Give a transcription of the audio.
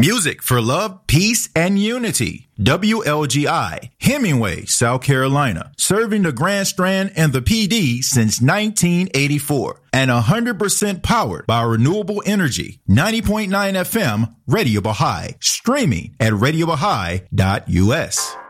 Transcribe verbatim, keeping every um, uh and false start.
Music for love, peace, and unity. W L G I, Hemingway, South Carolina, serving the Grand Strand and the P D since nineteen eighty-four, and one hundred percent powered by renewable energy. ninety point nine F M, Radio Baha'i, streaming at radio baha'i dot U S.